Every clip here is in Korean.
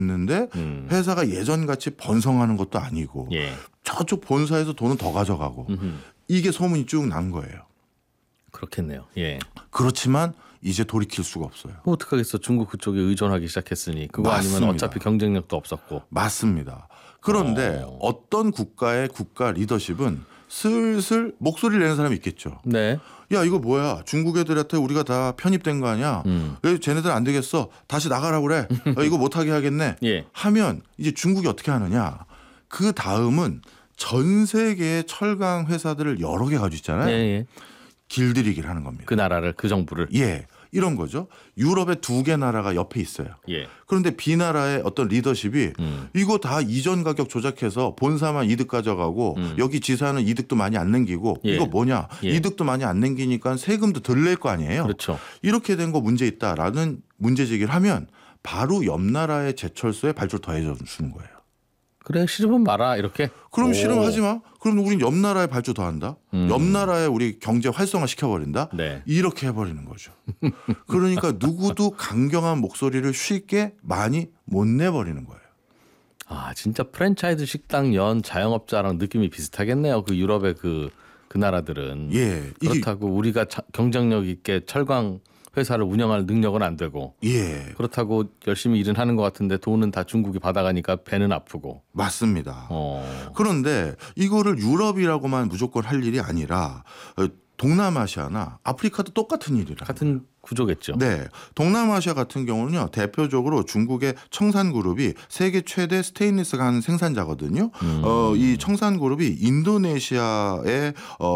있는데 회사가 예전같이 번성하는 것도 아니고 예. 저쪽 본사에서 돈은 더 가져가고 이게 소문이 쭉 난 거예요. 그렇겠네요. 예. 그렇지만 이제 돌이킬 수가 없어요. 뭐 어떡하겠어. 중국 그쪽에 의존하기 시작했으니 그거 맞습니다. 아니면 어차피 경쟁력도 없었고. 맞습니다. 그런데 어떤 국가의 국가 리더십은 슬슬 목소리를 내는 사람이 있겠죠. 네. 야 이거 뭐야 중국 애들한테 우리가 다 편입된 거 아니야. 왜 쟤네들 안 되겠어. 다시 나가라고 그래. 이거 못하게 하겠네. 예. 하면 이제 중국이 어떻게 하느냐. 그 다음은 전 세계의 철강 회사들을 여러 개 가지고 있잖아요. 예, 예. 길들이기를 하는 겁니다. 그 나라를 그 정부를. 예. 이런 거죠. 유럽의 2개 나라가 옆에 있어요. 예. 그런데 B나라의 어떤 리더십이 이거 다 이전 가격 조작해서 본사만 이득 가져가고 여기 지사는 이득도 많이 안 남기고 예. 이거 뭐냐. 예. 이득도 많이 안 남기니까 세금도 덜 낼 거 아니에요. 그렇죠. 이렇게 된 거 문제 있다라는 문제 제기를 하면 바로 옆 나라의 제철소에 발주를 더해줘 주는 거예요. 그래 싫으면 말아 이렇게. 그럼 오. 싫으면 하지 마. 그럼 우린 옆 나라에 발주 더한다. 옆 나라에 우리 경제 활성화 시켜버린다. 네. 이렇게 해버리는 거죠. 그러니까 누구도 강경한 목소리를 쉽게 많이 못 내버리는 거예요. 아 진짜 프랜차이즈 식당 연 자영업자랑 느낌이 비슷하겠네요. 그 유럽의 그 나라들은. 예, 그렇다고 우리가 경쟁력 있게 철강 회사를 운영할 능력은 안 되고. 예, 그렇다고 열심히 일은 하는 것 같은데 돈은 다 중국이 받아가니까 배는 아프고. 맞습니다. 그런데 이거를 유럽이라고만 무조건 할 일이 아니라 동남아시아나 아프리카도 똑같은 일이라. 같은 구조겠죠. 네, 동남아시아 같은 경우는요 대표적으로 중국의 청산그룹이 세계 최대 스테인리스 간 생산자거든요. 이 청산그룹이 인도네시아의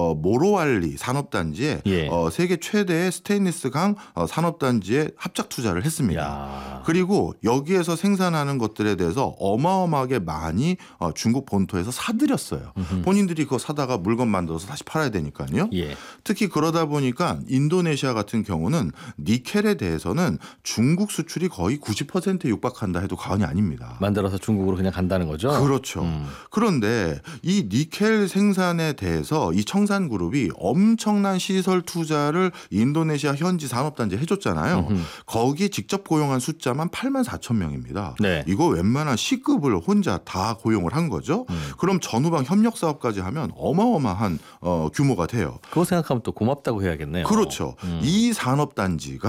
모로왈리 산업단지에 예. 세계 최대의 스테인리스 강 산업단지에 합작 투자를 했습니다. 야. 그리고 여기에서 생산하는 것들에 대해서 어마어마하게 많이 중국 본토에서 사들였어요. 본인들이 그거 사다가 물건 만들어서 다시 팔아야 되니까요. 예. 특히 그러다 보니까 인도네시아 같은 경우는 니켈에 대해서는 중국 수출이 거의 90%에 육박한다 해도 과언이 아닙니다. 만들어서 중국으로 그냥 간다는 거죠. 그렇죠. 그런데 이 니켈 생산에 대해서 이 청산그룹이 엄청난 시설 투자를 인도네시아 현지 산업단지에 해줬잖아요. 거기 직접 고용한 숫자만 84,000명입니다. 네. 이거 웬만한 C급을 혼자 다 고용을 한 거죠. 그럼 전후방 협력 사업까지 하면 어마어마한 규모가 돼요. 그거 생각하면 또 고맙다고 해야겠네요. 그렇죠. 이 산업단지가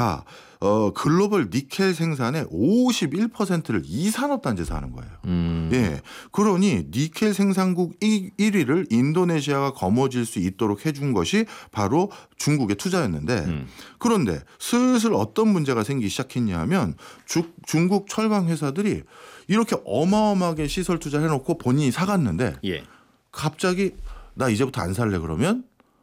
글로벌 니켈 생산의 51%를 이 산업단지에서 하는 거예요. 예, 그러니 니켈 생산국 1위를 인도네시아가 거머쥘 수 있도록 해준 것이 바로 중국의 투자였는데 그런데 슬슬 어떤 문제가 생기기 시작했냐 하면 중국 철강 회사들이 이렇게 어마어마하게 시설 투자해놓고 본인이 사갔는데 예. 갑자기 나 이제부터 안 살래 그러면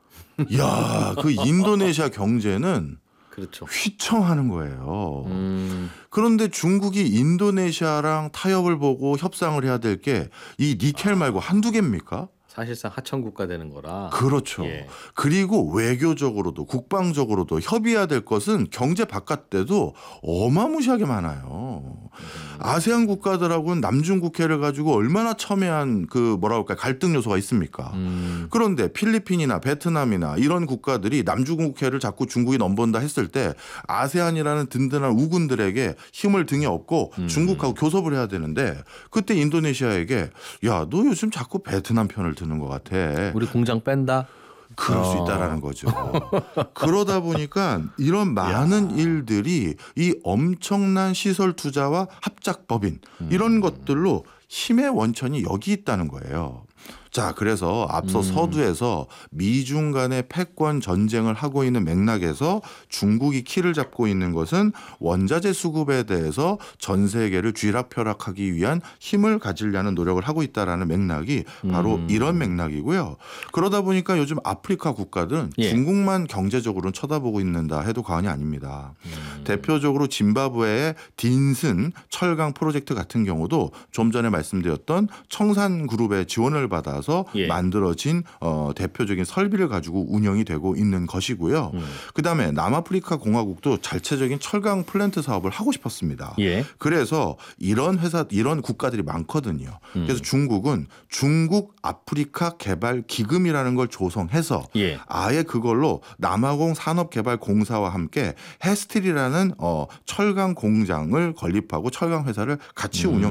야, 그 인도네시아 경제는 그렇죠. 휘청하는 거예요. 그런데 중국이 인도네시아랑 타협을 보고 협상을 해야 될 게 이 니켈 말고 한두 개입니까? 사실상 하청국가 되는 거라. 그렇죠. 예. 그리고 외교적으로도 국방적으로도 협의해야 될 것은 경제 바깥에도 어마무시하게 많아요. 아세안 국가들하고는 남중국해를 가지고 얼마나 첨예한 그 뭐라 할까 갈등 요소가 있습니까? 그런데 필리핀이나 베트남이나 이런 국가들이 남중국해를 자꾸 중국이 넘본다 했을 때 아세안이라는 든든한 우군들에게 힘을 등에 업고 중국하고 교섭을 해야 되는데 그때 인도네시아에게 야, 너 요즘 자꾸 베트남 편을 드는 것 같아. 우리 공장 뺀다. 그럴 수 있다라는 거죠. 그러다 보니까 이런 많은 일들이 이 엄청난 시설 투자와 합작법인 이런 것들로 힘의 원천이 여기 있다는 거예요. 자, 그래서 앞서 서두에서 미중 간의 패권 전쟁을 하고 있는 맥락에서 중국이 키를 잡고 있는 것은 원자재 수급에 대해서 전 세계를 쥐락펴락하기 위한 힘을 가지려는 노력을 하고 있다라는 맥락이 바로 이런 맥락이고요. 그러다 보니까 요즘 아프리카 국가들은 예. 중국만 경제적으로는 쳐다보고 있는다 해도 과언이 아닙니다. 대표적으로 짐바브웨의 딘슨 철강 프로젝트 같은 경우도 좀 전에 말씀드렸던 청산그룹의 지원을 받아서 받아서 예. 만들어진 대표적인 설비를 가지고 운영이 되고 있는 것이고요. 그다음에 남아프리카 공화국도 자체적인 철강 플랜트 사업을 하고 싶었습니다. 예. 그래서 이런 국가들이 많거든요. 그래서 중국은 중국 아프리카 개발 기금이라는 걸 조성해서 예. 아예 그걸로 남아공 산업개발공사와 함께 해스틸이라는 철강 공장을 건립하고 철강 회사를 같이